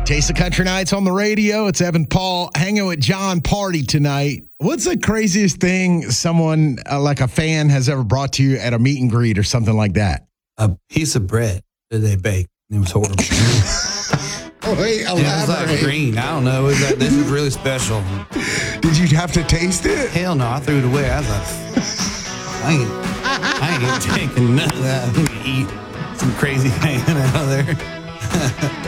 Taste of Country Nights on the radio. It's Evan Paul hanging with John Party tonight. What's the craziest thing someone like a fan has ever brought to you at a meet and greet or something like that? A piece of bread that they baked. It was horrible. Wait, It was like green. I don't know. It was like, this is really special. Did you have to taste it? Hell no. I threw it away. I was like, I ain't taking none of that. I'm going to eat some crazy hanging out of there.